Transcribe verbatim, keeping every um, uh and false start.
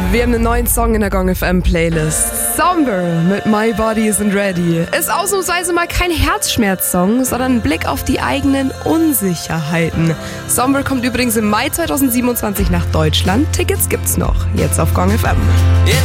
Wir haben einen neuen Song in der Gong F M Playlist. Somber mit My Body Isn't Ready. Ist ausnahmsweise mal kein Herzschmerz-Song, sondern ein Blick auf die eigenen Unsicherheiten. Somber kommt übrigens im Mai zweitausendsiebenundzwanzig nach Deutschland. Tickets gibt's noch. Jetzt auf Gong F M. It's